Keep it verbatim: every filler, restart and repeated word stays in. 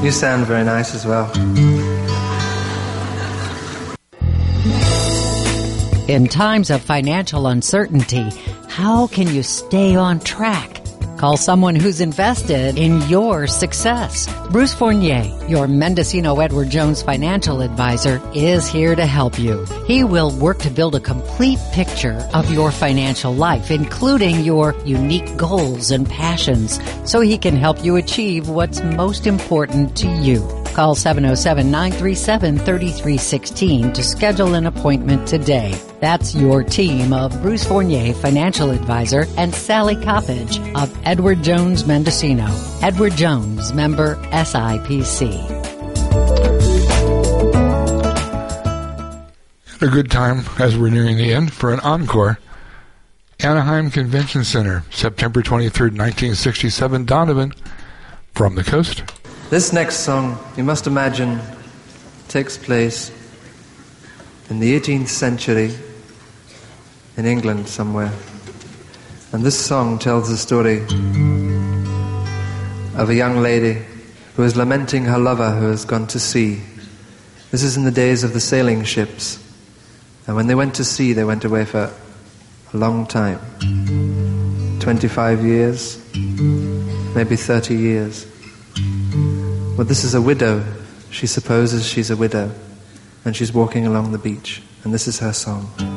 You sound very nice as well. In times of financial uncertainty, how can you stay on track? Call someone who's invested in your success. Bruce Fournier, your Mendocino Edward Jones financial advisor, is here to help you. He will work to build a complete picture of your financial life, including your unique goals and passions, so he can help you achieve what's most important to you. Call seven oh seven, nine three seven, three three one six to schedule an appointment today. That's your team of Bruce Fournier, financial advisor, and Sally Coppage of Edward Jones Mendocino. Edward Jones, member S I P C. A good time as we're nearing the end for an encore. Anaheim Convention Center, September twenty-third, nineteen sixty-seven. Donovan, From the Coast. This next song, you must imagine, takes place in the eighteenth century in England somewhere. And this song tells the story of a young lady who is lamenting her lover who has gone to sea. This is in the days of the sailing ships. And when they went to sea, they went away for a long time. twenty-five years, maybe thirty years. Well, this is a widow. She supposes she's a widow. And she's walking along the beach. And this is her song.